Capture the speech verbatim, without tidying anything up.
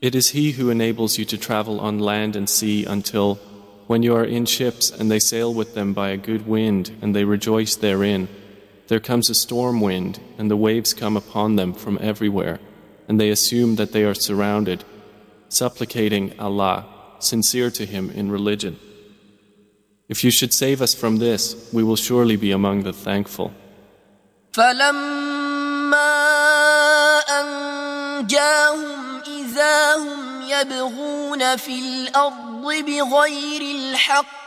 It is He who enables you to travel on land and sea until, when you are in ships and they sail with them by a good wind and they rejoice therein, there comes a storm wind and the waves come upon them from everywhere, and they assume that they are surrounded, supplicating Allah, sincere to Him in religion. If you should save us from this, we will surely be among the thankful. فَلَمَّا أَنْجَاهُمْ إِذَا هُمْ يَبْغُونَ فِي الْأَرْضِ بِغَيْرِ الْحَقِّ